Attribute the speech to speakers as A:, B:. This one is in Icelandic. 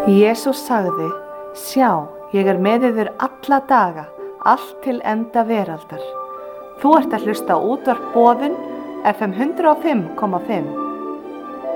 A: Jesús sagði: Sjá, ég er með yður alla daga, allt til enda veraldar. Þú ert að hlusta á útvarp Boðun, FM 105,5.